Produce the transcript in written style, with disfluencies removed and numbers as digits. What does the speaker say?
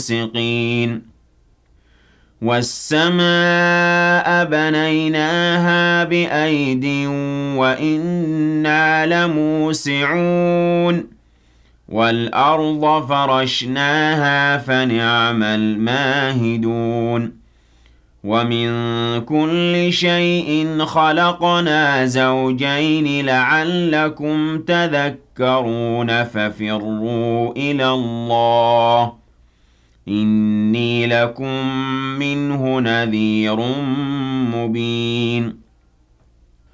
سقين والسماء بنيناها بأيد وإنا لموسعون والأرض فرشناها فنعم الماهدون ومن كل شيء خلقنا زوجين لعلكم تذكرون ففروا إلى الله إني لكم منه نذير مبين